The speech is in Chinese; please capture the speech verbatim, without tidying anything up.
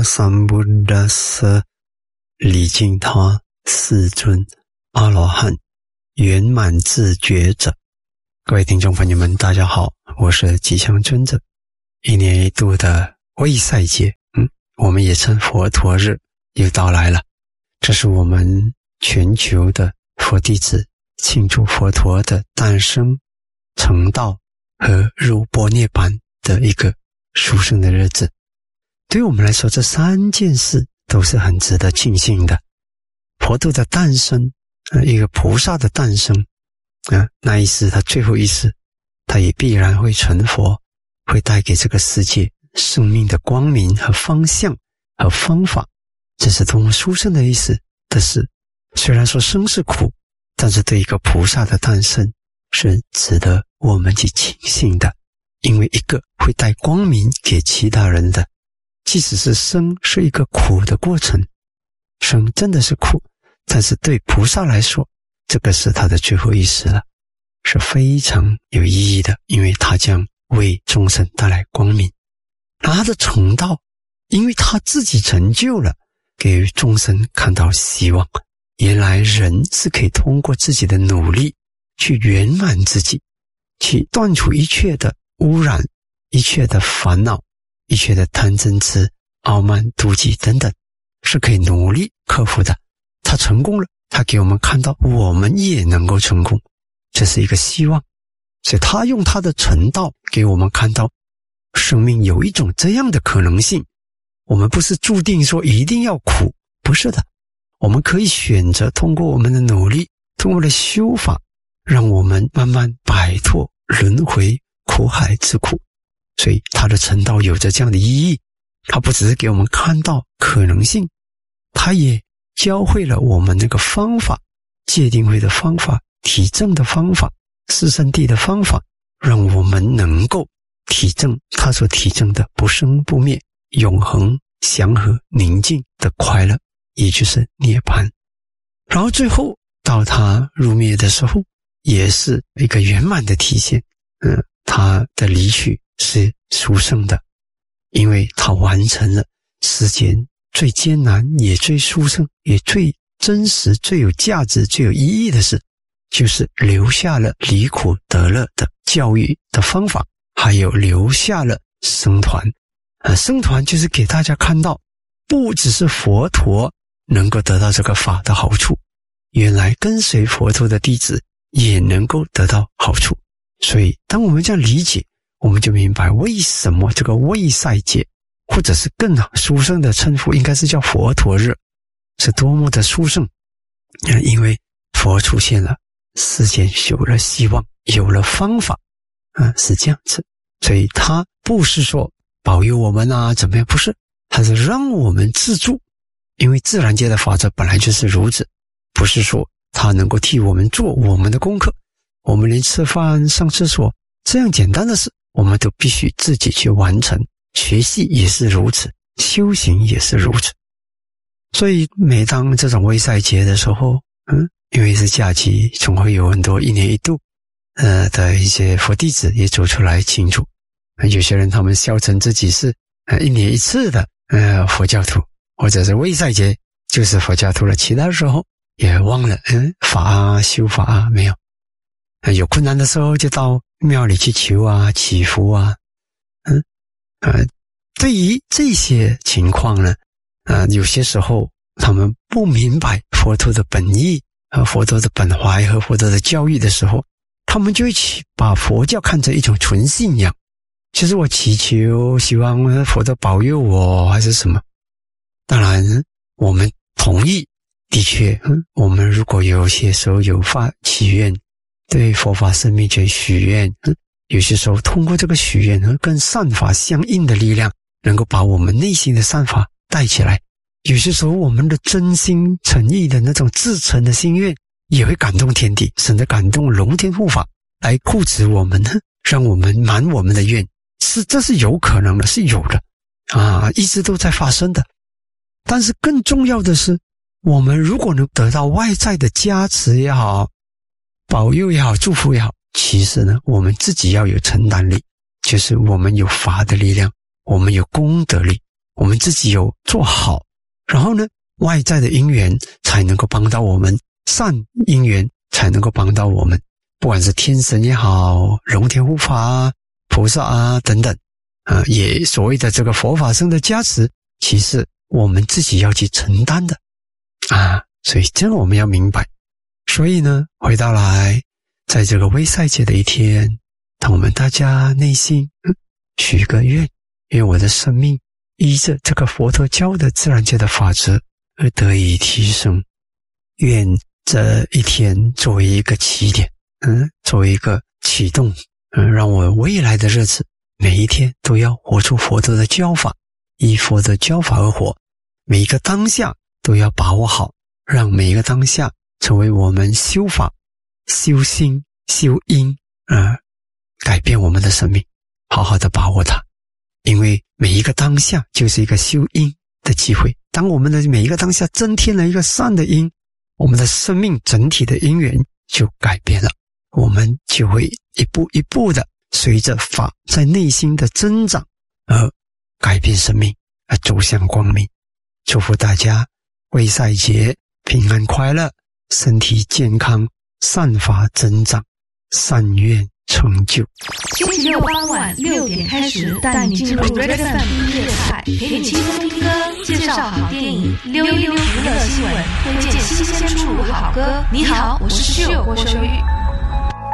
萨萨布达瑟，礼敬他世尊阿罗汉圆满自觉者。各位听众朋友们，大家好，我是吉祥尊者。一年一度的卫赛节，嗯，我们也称佛陀日又到来了。这是我们全球的佛弟子庆祝佛陀的诞生、成道和入般涅槃的一个殊胜的日子。对我们来说，这三件事都是很值得庆幸的。佛陀的诞生，呃、一个菩萨的诞生，呃、那一世他最后一世，他也必然会成佛，会带给这个世界生命的光明和方向和方法。这是多么殊胜的意思的事。虽然说生是苦，但是对一个菩萨的诞生是值得我们去庆幸的，因为一个会带光明给其他人的，即使是生是一个苦的过程，生真的是苦，但是对菩萨来说，这个是他的最后一世了，是非常有意义的，因为他将为众生带来光明。而他的成道，因为他自己成就了，给众生看到希望。原来人是可以通过自己的努力去圆满自己，去断除一切的污染，一切的烦恼，一切的贪嗔痴、傲慢、妒忌等等，是可以努力克服的。他成功了，他给我们看到我们也能够成功，这是一个希望。所以他用他的成道给我们看到生命有一种这样的可能性。我们不是注定说一定要苦，不是的，我们可以选择通过我们的努力，通过了修法，让我们慢慢摆脱轮回苦海之苦。所以他的成道有着这样的意义，他不只是给我们看到可能性，他也教会了我们那个方法，戒定慧的方法，体证的方法，四圣谛的方法，让我们能够体证他所体证的不生不灭、永恒、祥和、宁静的快乐，也就是涅槃。然后最后到他入灭的时候，也是一个圆满的体现。嗯，他的离去是殊胜的，因为他完成了世间最艰难也最殊胜也最真实最有价值最有意义的事，就是留下了离苦得乐的教育的方法，还有留下了僧团。呃，僧团就是给大家看到，不只是佛陀能够得到这个法的好处，原来跟随佛陀的弟子也能够得到好处。所以当我们这样理解，我们就明白为什么这个卫赛节，或者是更殊胜的称呼应该是叫佛陀日，是多么的殊胜。因为佛出现了，世间有了希望，有了方法，啊，是这样子。所以他不是说保佑我们啊怎么样，不是，他是让我们自助。因为自然界的法则本来就是如此，不是说他能够替我们做我们的功课，我们连吃饭上厕所这样简单的事我们都必须自己去完成，学习也是如此，修行也是如此。所以每当这种卫赛节的时候，嗯，因为是假期，总会有很多一年一度呃的一些佛弟子也走出来庆祝。有些人他们笑称自己是呃一年一次的呃佛教徒，或者是卫赛节就是佛教徒了，其他时候也忘了嗯法啊修法啊没有。呃、有困难的时候就到庙里去求啊祈福啊。嗯呃对于这些情况呢，呃有些时候他们不明白佛陀的本意和佛陀的本怀和佛陀的教育的时候，他们就一起把佛教看成一种纯信仰，其实我祈求希望佛陀保佑我还是什么。当然我们同意，的确嗯，我们如果有些时候有发祈愿，对佛法生命觉许愿，嗯，有些时候通过这个许愿和跟善法相应的力量，能够把我们内心的善法带起来。有些时候我们的真心诚意的那种至诚的心愿也会感动天地，甚至感动龙天护法来护持我们，让我们满我们的愿，是这是有可能的，是有的啊，一直都在发生的。但是更重要的是，我们如果能得到外在的加持也好，保佑也好，祝福也好，其实呢我们自己要有承担力，就是我们有法的力量，我们有功德力， 我们自己有做好，然后呢，外在的因缘才能够帮到我们，善因缘才能够帮到我们，不管是天神也好，龙天护法啊、菩萨啊等等啊，也所谓的这个佛法僧的加持，其实我们自己要去承担的啊，所以这个我们要明白。所以呢，回到来，在这个卫赛节的一天，当我们大家内心、嗯、许个愿，愿我的生命依着这个佛陀教的自然界的法则而得以提升，愿这一天作为一个起点，嗯，作为一个启动，嗯，让我未来的日子每一天都要活出佛陀的教法，依佛的教法而活，每一个当下都要把握好，让每一个当下成为我们修法、修心、修因，呃，改变我们的生命，好好的把握它。因为每一个当下就是一个修因的机会，当我们的每一个当下增添了一个善的因，我们的生命整体的因缘就改变了，我们就会一步一步的随着法在内心的增长而改变生命，而走向光明。祝福大家卫赛节平安快乐，身体健康，善法增长，善愿成就。 星期六傍晚六点开始，带你进入 Red F M 音乐派，陪你轻松听歌，介绍好电影，溜一溜娱乐新闻，推荐新鲜出炉好歌。你好，我是室友郭秀玉。